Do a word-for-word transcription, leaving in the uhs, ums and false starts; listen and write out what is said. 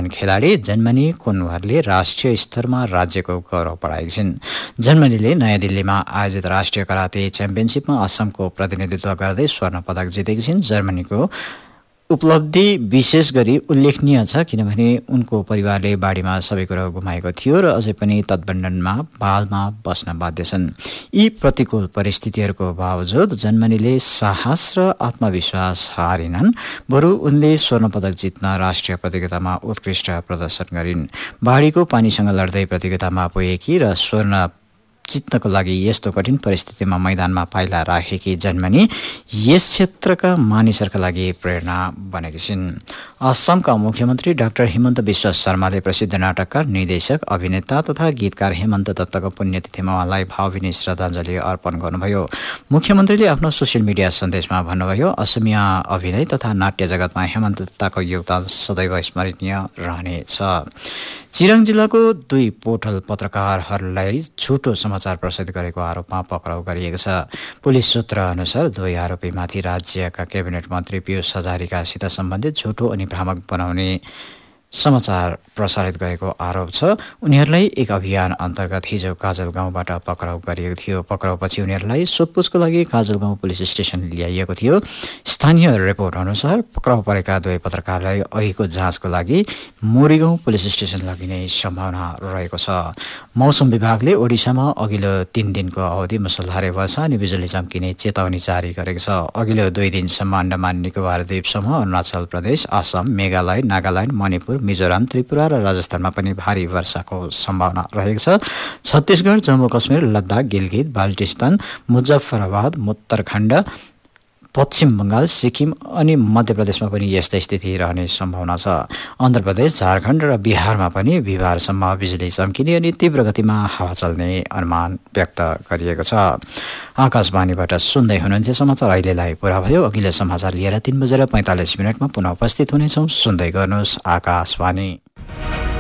खेलाडी जर्मनी कुनवरले राष्ट्रिय स्तरमा राज्यको गौरव बढाएकी छिन्। जर्मनीले नयाँ दिल्लीमा आयोजित राष्ट्रिय कराते च्याम्पियनसिपमा असमको प्रतिनिधित्व गर्दै स्वर्ण पदक जितेकी छिन्। जर्मनीको उपलब्धि विशेष गरी उल्लेखनीय छ किनभने उनको परिवारले बाढीमा सबै कुरा गुमाएको थियो र अझै पनि तटबन्धनमा पालमा बस्न बाध्य छन्। यी प्रतिकूल परिस्थितिहरूको बावजुद जर्मनीले साहस र आत्मविश्वास हारेनन्, बरु उनले स्वर्ण पदक जित्न राष्ट्रिय प्रतियोगितामा उत्कृष्ट प्रदर्शन गरिन्। बाढीको पानीसँग लड्दै प्रतियोगितामा पुगेकी र स्वर्ण जित्नको लागि यस्तो कठिन परिस्थितिमा मैदानमा पाइला राखेकी जर्मनी यस क्षेत्रका मानिसहरूका लागि प्रेरणा बनेकी छिन्। असमका मुख्यमन्त्री डाक्टर हेमन्त विश्व शर्माले प्रसिद्ध नाटककार, निर्देशक, अभिनेता तथा गीतकार हेमन्त दत्तको पुण्यतिथिमा उहाँलाई भावभीनी श्रद्धाञ्जली अर्पण गर्नुभयो। मुख्यमन्त्रीले आफ्नो सोसियल मिडिया सन्देशमा भन्नुभयो, असमिया अभिनय तथा नाट्य जगतमा हेमन्त दत्तको योगदान सदैव स्मरणीय रहनेछ। चिराङ जिल्लाको दुई पोर्टल पत्रकारहरूलाई झुटो समाचार प्रसारित गरेको आरोपमा पक्राउ गरिएको छ। पुलिस सूत्र अनुसार दुवै आरोपीमाथि राज्यका क्याबिनेट मन्त्री पीयूष हजारिकासित सम्बन्धित झुटो अनि भ्रामक बनाउने समाचार प्रसारित गरेको आरोप छ। उनीहरूलाई एक अभियान अन्तर्गत हिजो काजल गाउँबाट पक्राउ गरिएको थियो। पक्राउपछि उनीहरूलाई सोधपुछको लागि काजल गाउँ पुलिस स्टेसन ल्याइएको थियो। स्थानीय रिपोर्ट अनुसार पक्राउ परेका दुवै पत्रकारलाई अघिको जाँचको लागि मोरीगाउँ पुलिस स्टेसन लगिने सम्भावना रहेको छ। मौसम विभागले ओडिसामा अघिल्लो तीन दिनको अवधि मुसलधारे वर्षा अनि बिजुली चम्किने चेतावनी जारी गरेको छ। अघिल्लो दुई दिनसम्म अन्डमान निकोबार द्वीप समूह, अरुणाचल प्रदेश, असम, मेघालय, नागाल्यान्ड, मणिपुर, मिजोराम, त्रिपुरा र राजस्थानमा पनि भारी वर्षाको सम्भावना रहेको छ। छत्तीसगढ, जम्मू कश्मीर, लद्दाख, गिलगित, बाल्टिस्तान, मुजफ्फराबाद, उत्तराखण्ड, पश्चिम बङ्गाल, सिक्किम अनि मध्य प्रदेशमा पनि यस्तै स्थिति रहने सम्भावना छ। आन्ध्र प्रदेश, झारखण्ड र बिहारमा पनि बिहिबारसम्म बिजुली चम्किने अनि तीव्र गतिमा हावा चल्ने अनुमान व्यक्त गरिएको छ। आकाशवाणीबाट सुन्दै हुनुहुन्थ्यो समाचार अहिलेलाई पुरा भयो। अघिल्लो समाचार लिएर तीन बजेर पैँतालिस मिनटमा पुनः उपस्थित हुनेछौँ। सुन्दै गर्नुहोस् आकाशवाणी।